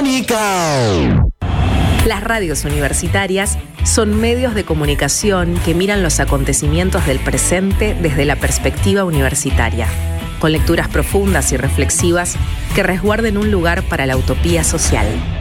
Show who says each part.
Speaker 1: Crónica.
Speaker 2: Las radios universitarias son medios de comunicación que miran los acontecimientos del presente desde la perspectiva universitaria, con lecturas profundas y reflexivas que resguarden un lugar para la utopía social.